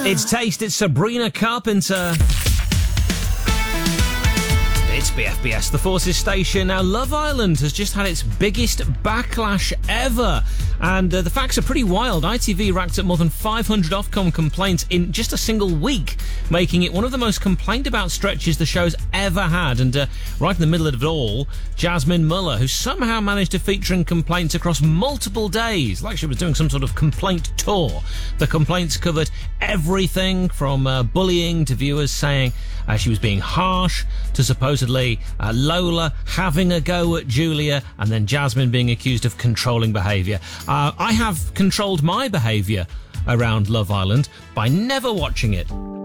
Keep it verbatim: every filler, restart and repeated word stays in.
It's Taste, it's Sabrina Carpenter. It's B F B S, the Forces station. Now, Love Island has just had its biggest backlash ever. And uh, the facts are pretty wild. I T V racked up more than five hundred Ofcom complaints in just a single week, making it one of the most complained about stretches the show's ever had. And uh, right in the middle of it all, Jasmine Muller, who somehow managed to feature in complaints across multiple days, like she was doing some sort of complaint tour. The complaints covered everything from uh, bullying to viewers saying uh, she was being harsh, to supposedly uh, Lola having a go at Julia, and then Jasmine being accused of controlling behaviour. Uh, I have controlled my behaviour around Love Island by never watching it.